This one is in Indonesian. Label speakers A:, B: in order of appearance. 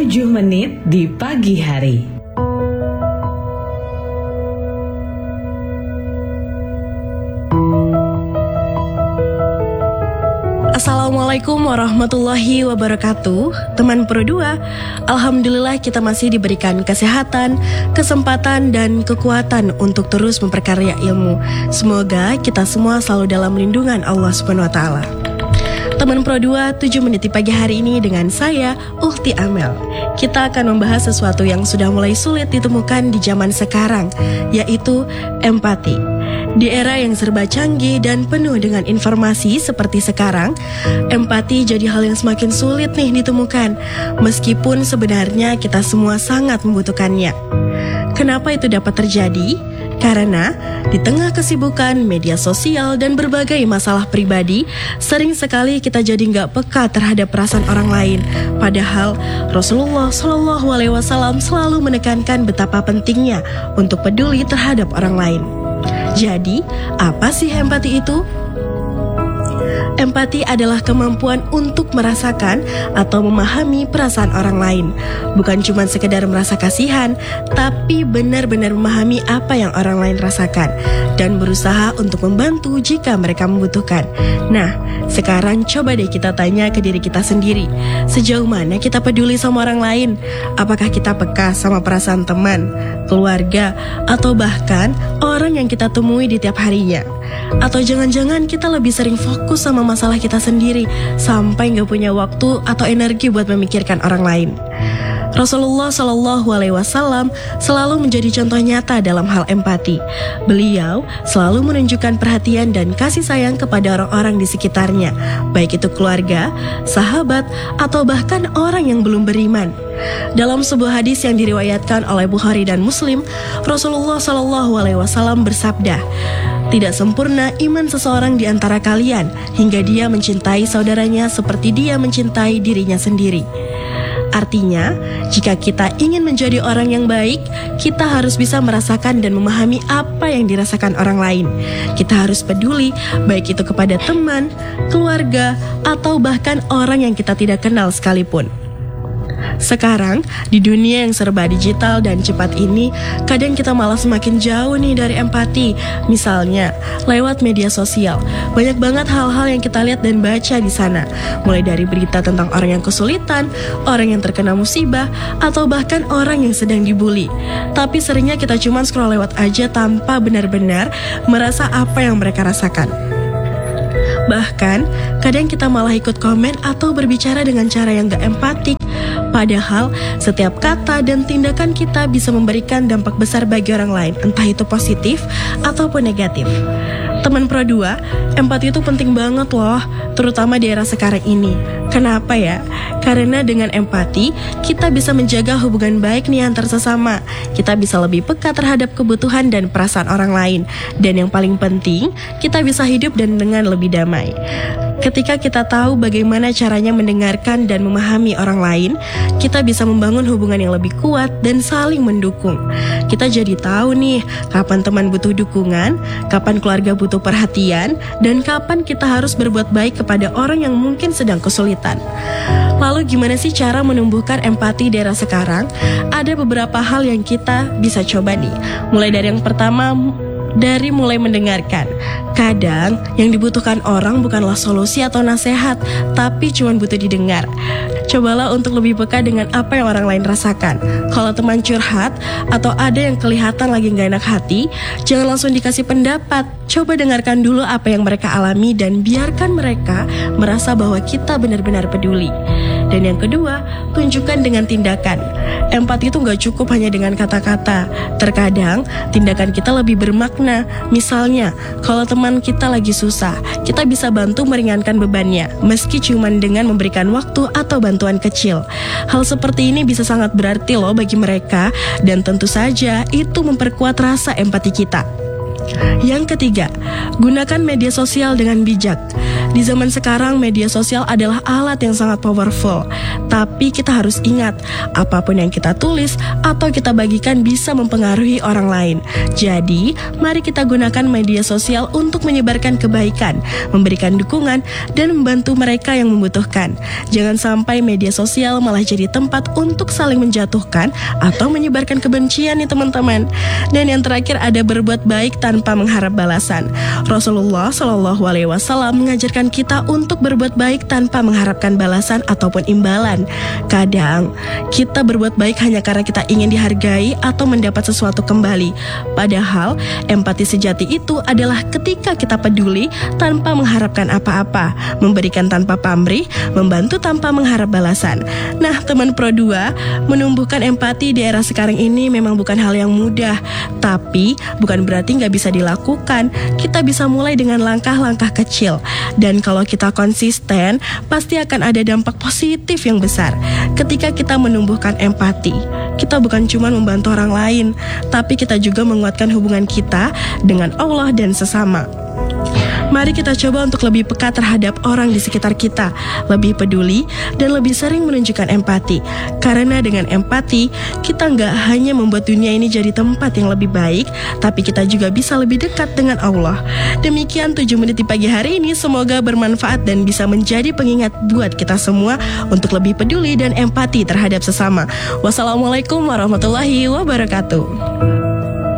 A: 7 menit di pagi hari.
B: Assalamualaikum warahmatullahi wabarakatuh. Teman Pro 2, alhamdulillah kita masih diberikan kesehatan, kesempatan, dan kekuatan untuk terus memperkarya ilmu. Semoga kita semua selalu dalam lindungan Allah Subhanahu wa Ta'ala. Teman Pro 2, 7 menit di pagi hari ini dengan saya, Uhti Amel. Kita akan membahas sesuatu yang sudah mulai sulit ditemukan di zaman sekarang, yaitu empati. Di era yang serba canggih dan penuh dengan informasi seperti sekarang, empati jadi hal yang semakin sulit nih ditemukan, meskipun sebenarnya kita semua sangat membutuhkannya. Kenapa itu dapat terjadi? Karena di tengah kesibukan media sosial dan berbagai masalah pribadi, sering sekali kita jadi nggak peka terhadap perasaan orang lain. Padahal Rasulullah SAW selalu menekankan betapa pentingnya untuk peduli terhadap orang lain. Jadi, apa sih empati itu? Empati adalah kemampuan untuk merasakan atau memahami perasaan orang lain. Bukan cuma sekedar merasa kasihan, tapi benar-benar memahami apa yang orang lain rasakan dan berusaha untuk membantu jika mereka membutuhkan. Nah, sekarang coba deh kita tanya ke diri kita sendiri. Sejauh mana kita peduli sama orang lain? Apakah kita peka sama perasaan teman, keluarga, atau bahkan orang yang kita temui di tiap harinya? Atau jangan-jangan kita lebih sering fokus sama masalah kita sendiri sampai gak punya waktu atau energi buat memikirkan orang lain. Rasulullah SAW selalu menjadi contoh nyata dalam hal empati. Beliau selalu menunjukkan perhatian dan kasih sayang kepada orang-orang di sekitarnya, baik itu keluarga, sahabat, atau bahkan orang yang belum beriman. Dalam sebuah hadis yang diriwayatkan oleh Bukhari dan Muslim, Rasulullah SAW bersabda, "Tidak sempurna iman seseorang di antara kalian hingga dia mencintai saudaranya seperti dia mencintai dirinya sendiri." Artinya, jika kita ingin menjadi orang yang baik, kita harus bisa merasakan dan memahami apa yang dirasakan orang lain. Kita harus peduli, baik itu kepada teman, keluarga, atau bahkan orang yang kita tidak kenal sekalipun. Sekarang, di dunia yang serba digital dan cepat ini, kadang kita malah semakin jauh nih dari empati. Misalnya, lewat media sosial, banyak banget hal-hal yang kita lihat dan baca di sana. Mulai dari berita tentang orang yang kesulitan, orang yang terkena musibah, atau bahkan orang yang sedang dibully. Tapi seringnya kita cuma scroll lewat aja tanpa benar-benar merasa apa yang mereka rasakan. Bahkan, kadang kita malah ikut komen atau berbicara dengan cara yang gak empatik. Padahal, setiap kata dan tindakan kita bisa memberikan dampak besar bagi orang lain, entah itu positif ataupun negatif. Teman Pro 2, empati itu penting banget loh, terutama di era sekarang ini. Kenapa ya? Karena dengan empati, kita bisa menjaga hubungan baik nih antar sesama. Kita bisa lebih peka terhadap kebutuhan dan perasaan orang lain. Dan yang paling penting, kita bisa hidup dan dengan lebih damai. Ketika kita tahu bagaimana caranya mendengarkan dan memahami orang lain, kita bisa membangun hubungan yang lebih kuat dan saling mendukung. Kita jadi tahu nih, kapan teman butuh dukungan, kapan keluarga butuh perhatian, dan kapan kita harus berbuat baik kepada orang yang mungkin sedang kesulitan. Lalu gimana sih cara menumbuhkan empati di era sekarang? Ada beberapa hal yang kita bisa coba nih. Mulai dari yang pertama, dari mulai mendengarkan. Kadang yang dibutuhkan orang bukanlah solusi atau nasihat, tapi cuma butuh didengar. Cobalah untuk lebih peka dengan apa yang orang lain rasakan. Kalau teman curhat atau ada yang kelihatan lagi gak enak hati, jangan langsung dikasih pendapat. Coba dengarkan dulu apa yang mereka alami dan biarkan mereka merasa bahwa kita benar-benar peduli. Dan yang kedua, tunjukkan dengan tindakan. Empati itu gak cukup hanya dengan kata-kata. Terkadang, tindakan kita lebih bermakna. Misalnya, kalau teman kita lagi susah, kita bisa bantu meringankan bebannya, meski cuma dengan memberikan waktu atau bantuan kecil. Hal seperti ini bisa sangat berarti loh bagi mereka, dan tentu saja itu memperkuat rasa empati kita. Yang ketiga, gunakan media sosial dengan bijak. Di zaman sekarang, media sosial adalah alat yang sangat powerful. Tapi kita harus ingat, apapun yang kita tulis atau kita bagikan bisa mempengaruhi orang lain. Jadi, mari kita gunakan media sosial untuk menyebarkan kebaikan, memberikan dukungan, dan membantu mereka yang membutuhkan. Jangan sampai media sosial malah jadi tempat untuk saling menjatuhkan atau menyebarkan kebencian nih teman-teman. Dan yang terakhir ada berbuat baik tanpa mengharap balasan. Rasulullah SAW mengajarkan kita untuk berbuat baik tanpa mengharapkan balasan ataupun imbalan. Kadang kita berbuat baik hanya karena kita ingin dihargai atau mendapat sesuatu kembali. Padahal empati sejati itu adalah ketika kita peduli tanpa mengharapkan apa-apa, memberikan tanpa pamrih, membantu tanpa mengharap balasan. Nah, teman Pro 2, menumbuhkan empati di era sekarang ini memang bukan hal yang mudah, tapi bukan berarti nggak bisa dilakukan. Kita bisa mulai dengan langkah-langkah kecil, dan kalau kita konsisten, pasti akan ada dampak positif yang besar. Ketika kita menumbuhkan empati, kita bukan cuma membantu orang lain, tapi kita juga menguatkan hubungan kita dengan Allah dan sesama. Mari kita coba untuk lebih peka terhadap orang di sekitar kita, lebih peduli, dan lebih sering menunjukkan empati. Karena dengan empati, kita nggak hanya membuat dunia ini jadi tempat yang lebih baik, tapi kita juga bisa lebih dekat dengan Allah. Demikian 7 menit di pagi hari ini, semoga bermanfaat dan bisa menjadi pengingat buat kita semua untuk lebih peduli dan empati terhadap sesama. Wassalamualaikum warahmatullahi wabarakatuh.